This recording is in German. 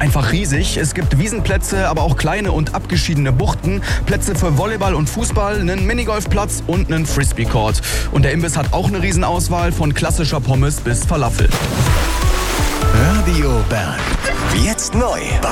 einfach riesig. Es gibt Wiesenplätze, aber auch kleine und abgeschiedene Buchten, Plätze für Volleyball und Fußball, einen Minigolfplatz und einen Frisbee-Court. Und der Imbiss hat auch eine Riesenauswahl von klassischer Pommes bis Falafel. Radio Berg. Jetzt neu.